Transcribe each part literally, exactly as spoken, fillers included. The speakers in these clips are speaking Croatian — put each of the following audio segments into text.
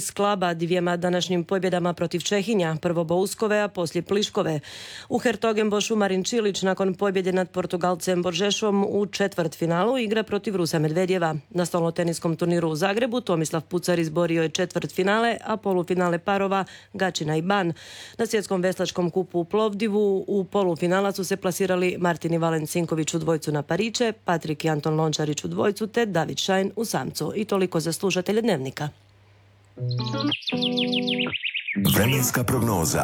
tenis klaba dvijema današnjim pobjedama protiv Čehinja, prvo Bouskove, a poslije Pliškove. U Hertogenbošu Marin Čilić nakon pobjede nad Portugalcem Boržešom u četvrtfinalu igra protiv Rusa Medvedjeva. Na stolnoteniskom turniru u Zagrebu Tomislav Pucar izborio je četvrtfinale, a polufinale parova Gačina i Ban. Na svjetskom veslačkom kupu u Plovdivu u polufinala su se plasirali Martin i Valen Sinković u dvojcu na pariče, Patrik i Anton Lončarić u dvojcu te David Šajn u samcu. I toliko za slušatelje Dnevnika. Vremenska prognoza.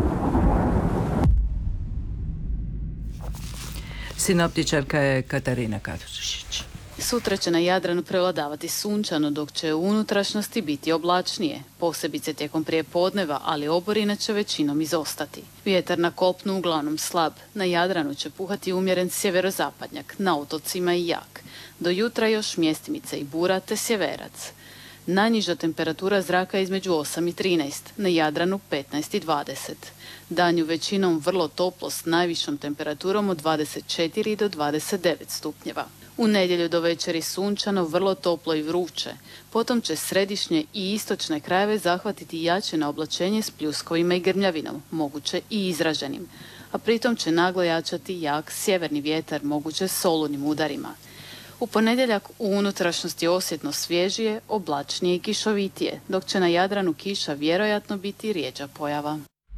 Sinoptičarka je Katarina Katušić. Sutra će na Jadranu prevladavati sunčano, dok će u unutrašnjosti biti oblačnije, posebice tijekom prijepodneva, ali oborine će većinom izostati. Vjetar na kopnu uglavnom slab, na Jadranu će puhati umjeren sjeverozapadnjak, na otocima i jak. Do jutra još mjestimice i bura te sjeverac. Najniža temperatura zraka je između osam i trinaest, na Jadranu petnaest i dvadeset. Danju većinom vrlo toplo s najvišom temperaturom od dvadeset četiri do dvadeset devet stupnjeva. U nedjelju do večeri sunčano, vrlo toplo i vruće. Potom će središnje i istočne krajeve zahvatiti jače na oblačenje s pljuskovima i grmljavinom, moguće i izraženim. A pritom će naglo jačati jak sjeverni vjetar, moguće s olunim udarima. U ponedjeljak u unutrašnjosti osjetno svježije, oblačnije i kišovitije, dok će na Jadranu kiša vjerojatno biti rjeđa pojava.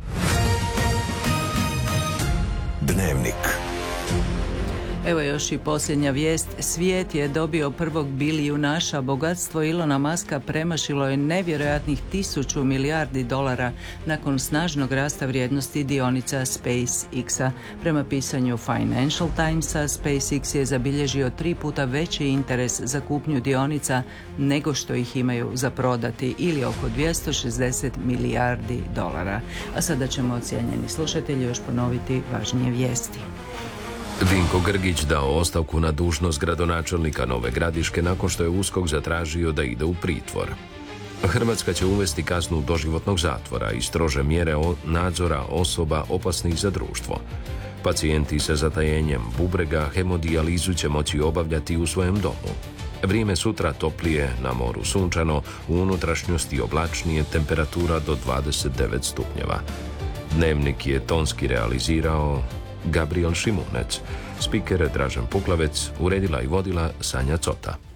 Dnevnik. Evo još i posljednja vijest. Svijet je dobio prvog bilijunaša. Bogatstvo Ilona Muska premašilo je nevjerojatnih tisuću milijardi dolara nakon snažnog rasta vrijednosti dionica SpaceX-a. Prema pisanju Financial Timesa, SpaceX je zabilježio tri puta veći interes za kupnju dionica nego što ih imaju za prodati, ili oko dvjesto šezdeset milijardi dolara. A sada ćemo, cijenjeni slušatelji, još ponoviti važnije vijesti. Vinko Grgić dao ostavku na dužnost gradonačelnika Nove Gradiške nakon što je USKOK zatražio da ide u pritvor. Hrvatska će uvesti kaznu doživotnog zatvora i strože mjere nadzora osoba opasnih za društvo. Pacijenti sa zatajenjem bubrega hemodijalizu će moći obavljati u svojem domu. Vrijeme sutra toplije, na moru sunčano, u unutrašnjosti oblačnije, temperatura do dvadeset devet stupnjeva. Dnevnik je tonski realizirao Gabriel Šimunec. Spiker Dražen Puklavec, uredila i vodila Sanja Cota.